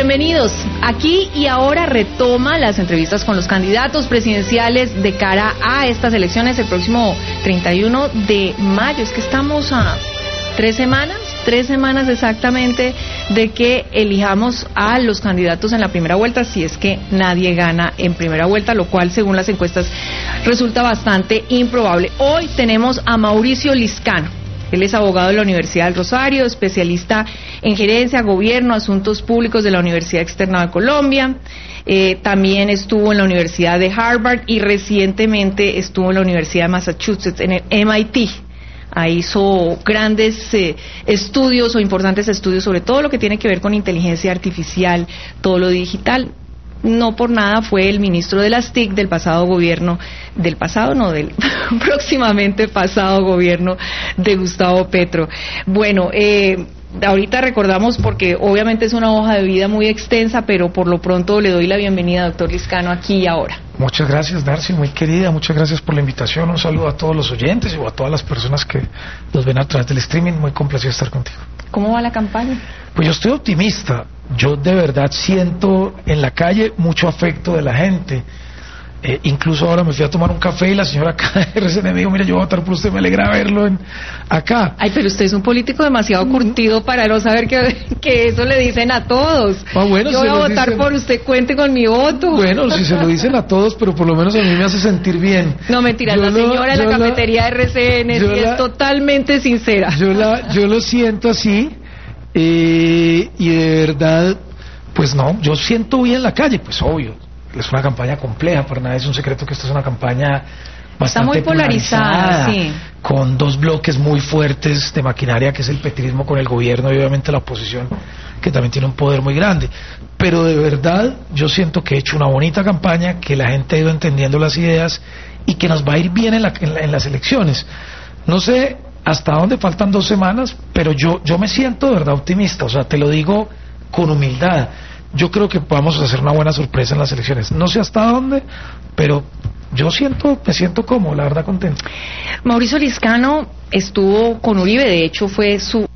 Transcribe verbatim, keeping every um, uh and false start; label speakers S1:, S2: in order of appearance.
S1: Bienvenidos. Aquí y ahora retoma las entrevistas con los candidatos presidenciales de cara a estas elecciones el próximo treinta y uno de mayo. Es que estamos a tres semanas, tres semanas exactamente de que elijamos a los candidatos en la primera vuelta, si es que nadie gana en primera vuelta, lo cual según las encuestas resulta bastante improbable. Hoy tenemos a Mauricio Liscano. Él es abogado de la Universidad del Rosario, especialista en gerencia, gobierno, asuntos públicos de la Universidad Externa de Colombia. Eh, también estuvo en la Universidad de Harvard y recientemente estuvo en la Universidad de Massachusetts, en el M I T. Ahí hizo grandes eh, estudios o importantes estudios sobre todo lo que tiene que ver con inteligencia artificial, todo lo digital. No por nada fue el ministro de las T I C del pasado gobierno, del pasado no, del próximamente pasado gobierno de Gustavo Petro. Bueno, eh, ahorita recordamos porque obviamente es una hoja de vida muy extensa, pero por lo pronto le doy la bienvenida, doctor Liscano, aquí y ahora.
S2: Muchas gracias, Darcy, muy querida, muchas gracias por la invitación, un saludo a todos los oyentes y a todas las personas que nos ven a través del streaming, muy complacido estar contigo.
S1: ¿Cómo va la campaña?
S2: Pues yo estoy optimista, yo de verdad siento en la calle mucho afecto de la gente. Eh, incluso ahora me fui a tomar un café y la señora acá de R C N me dijo, mira, yo voy a votar por usted, me alegra verlo en, acá.
S1: Ay, pero usted es un político demasiado curtido para no saber que, que eso le dicen a todos.
S2: Ah, bueno,
S1: yo voy a votar dicen... por usted, cuente con mi voto.
S2: Bueno, si se lo dicen a todos, pero por lo menos a mí me hace sentir bien.
S1: No, mentira, yo la lo, señora de la cafetería de R C N sí la, es totalmente sincera.
S2: Yo, la, yo lo siento así, eh, y de verdad, pues no, yo siento bien la calle, pues obvio. Es una campaña compleja, para nada es un secreto que esta es una campaña bastante
S1: Está muy polarizada,
S2: polarizada
S1: sí.
S2: Con dos bloques muy fuertes de maquinaria, que es el petrismo con el gobierno y obviamente la oposición, que también tiene un poder muy grande. Pero de verdad, yo siento que he hecho una bonita campaña, que la gente ha ido entendiendo las ideas y que nos va a ir bien en, la, en, la, en las elecciones. No sé hasta dónde, faltan dos semanas, pero yo, yo me siento de verdad optimista, o sea, te lo digo con humildad. Yo creo que vamos a hacer una buena sorpresa en las elecciones. No sé hasta dónde, pero yo siento, me siento cómodo, la verdad contento.
S1: Mauricio Liscano estuvo con Uribe, de hecho fue su